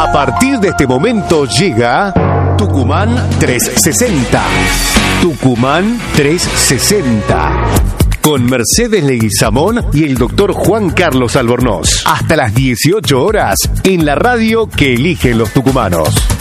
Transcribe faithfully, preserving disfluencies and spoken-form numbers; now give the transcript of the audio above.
A partir de este momento llega Tucumán trescientos sesenta. Tucumán trescientos sesenta. Con Mercedes Leguizamón y el doctor Juan Carlos Albornoz. Hasta las dieciocho horas en la radio que eligen los tucumanos.